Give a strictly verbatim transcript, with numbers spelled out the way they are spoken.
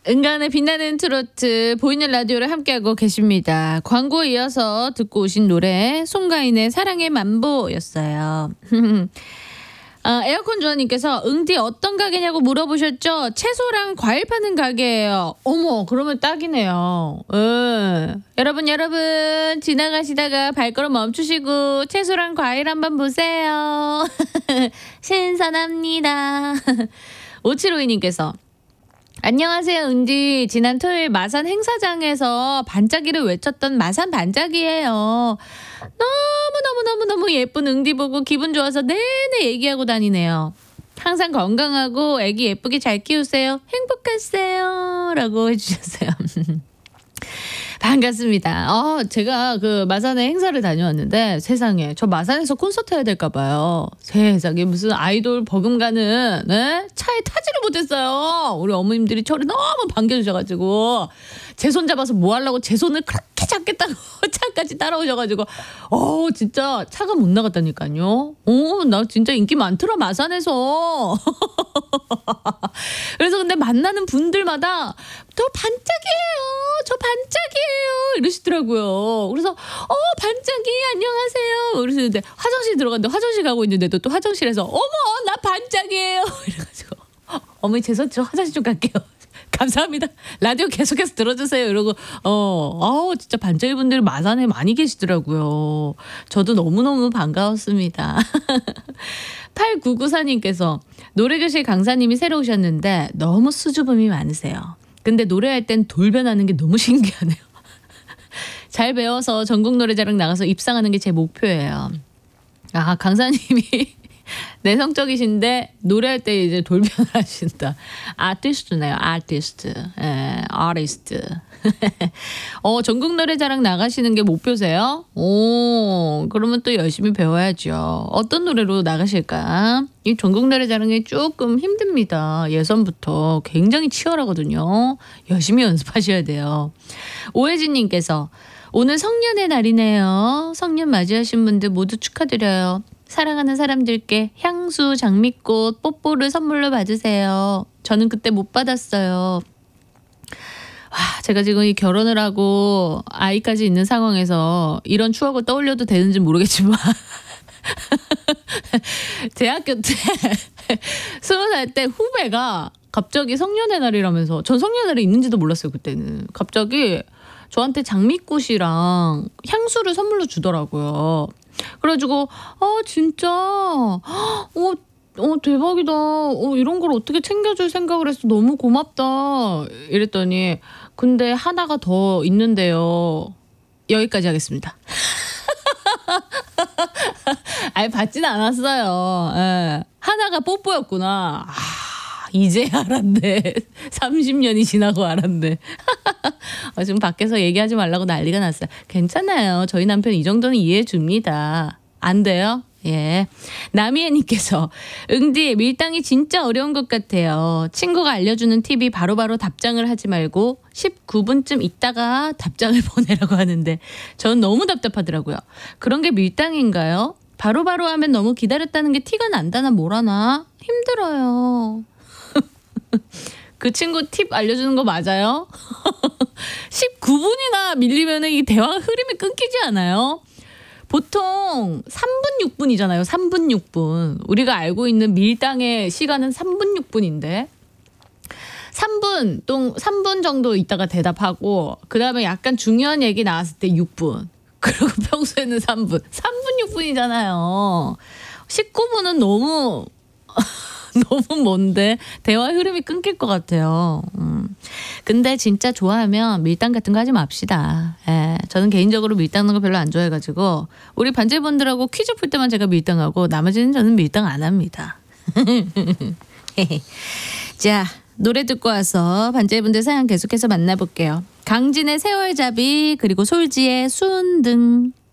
은간의 빛나는 트로트 보이는 라디오를 함께하고 계십니다. 광고에 이어서 듣고 오신 노래 송가인의 사랑의 만보였어요. 어, 에어컨 주원님께서 응디 어떤 가게냐고 물어보셨죠? 채소랑 과일 파는 가게예요. 어머, 그러면 딱이네요. 음. 여러분 여러분 지나가시다가 발걸음 멈추시고 채소랑 과일 한번 보세요. 신선합니다. 오칠오이님께서 안녕하세요 은지. 지난 토요일 마산 행사장에서 반짝이를 외쳤던 마산 반짝이에요. 너무너무너무너무 예쁜 응디 보고 기분 좋아서 내내 얘기하고 다니네요. 항상 건강하고 애기 예쁘게 잘 키우세요. 행복하세요 라고 해주셨어요. 반갑습니다. 어, 제가 그 마산에 행사를 다녀왔는데 세상에 저 마산에서 콘서트 해야 될까 봐요. 세상에 무슨 아이돌 버금가는 네? 차에 타지를 못했어요. 우리 어머님들이 저를 너무 반겨주셔가지고 제 손 잡아서 뭐 하려고 제 손을 그렇게 잡겠다고 차까지 따라오셔가지고 어 진짜 차가 못 나갔다니까요. 어, 나 진짜 인기 많더라 마산에서. 그래서 근데 만나는 분들마다 저 반짝이에요. 저 반짝이에요. 이러시더라고요. 그래서 어 반짝이 안녕하세요. 그러시는데 화장실 들어갔는데 화장실 가고 있는데도 또 화장실에서 어머 나 반짝이에요. 이래가지고 어머니 죄송 저 화장실 좀 갈게요. 감사합니다. 라디오 계속해서 들어주세요. 이러고 어, 아우 진짜 반짝이 분들이 마산에 많이 계시더라고요. 저도 너무너무 반가웠습니다. 팔구구사님께서 노래교실 강사님이 새로 오셨는데 너무 수줍음이 많으세요. 근데 노래할 땐 돌변하는 게 너무 신기하네요. 잘 배워서 전국 노래자랑 나가서 입상하는 게 제 목표예요. 아 강사님이 내성적이신데 노래할 때 이제 돌변하신다. 아티스트네요. 아티스트. 예, 아티스트. 어, 전국 노래자랑 나가시는 게 목표세요? 오, 그러면 또 열심히 배워야죠. 어떤 노래로 나가실까? 이 전국 노래자랑이 조금 힘듭니다. 예선부터 굉장히 치열하거든요. 열심히 연습하셔야 돼요. 오혜진님께서 오늘 성년의 날이네요. 성년 맞이하신 분들 모두 축하드려요. 사랑하는 사람들께 향수, 장미꽃, 뽀뽀를 선물로 받으세요. 저는 그때 못 받았어요. 와, 제가 지금 이 결혼을 하고 아이까지 있는 상황에서 이런 추억을 떠올려도 되는지 모르겠지만 대학교 때 스무 살 때 후배가 갑자기 성년의 날이라면서 전 성년의 날이 있는지도 몰랐어요. 그때는 갑자기 저한테 장미꽃이랑 향수를 선물로 주더라고요. 그래가지고 아 진짜 어, 어 대박이다. 어, 이런 걸 어떻게 챙겨줄 생각을 했어. 너무 고맙다. 이랬더니 근데 하나가 더 있는데요. 여기까지 하겠습니다. 아니 받지는 않았어요. 예. 하나가 뽀뽀였구나. 아, 이제 알았네. 삼십 년이 지나고 알았네. 어, 지금 밖에서 얘기하지 말라고 난리가 났어요. 괜찮아요. 저희 남편 이 정도는 이해해 줍니다. 안 돼요? 예. 남이애님께서 응디 밀당이 진짜 어려운 것 같아요. 친구가 알려주는 팁이 바로바로 답장을 하지 말고 십구 분쯤 있다가 답장을 보내라고 하는데 전 너무 답답하더라고요. 그런 게 밀당인가요? 바로바로 하면 너무 기다렸다는 게 티가 난다나 뭐라나 힘들어요. 그 친구 팁 알려주는 거 맞아요? 십구 분이나 밀리면 이 대화 흐름이 끊기지 않아요? 보통 삼 분 육 분이잖아요. 삼 분 육 분. 우리가 알고 있는 밀당의 시간은 삼 분 육 분인데 삼 분, 또 삼 분 정도 있다가 대답하고 그 다음에 약간 중요한 얘기 나왔을 때 육 분. 그리고 평소에는 삼 분. 삼 분 육 분이잖아요. 십구 분은 너무 너무 먼데 대화 흐름이 끊길 것 같아요. 음. 근데 진짜 좋아하면 밀당 같은 거 하지 맙시다. 예, 저는 개인적으로 밀당하는 거 별로 안 좋아해가지고 우리 반제분들하고 퀴즈 풀 때만 제가 밀당하고 나머지는 저는 밀당 안 합니다. 자, 노래 듣고 와서 반제분들 사연 계속해서 만나볼게요. 강진의 세월잡이 그리고 솔지의 순등.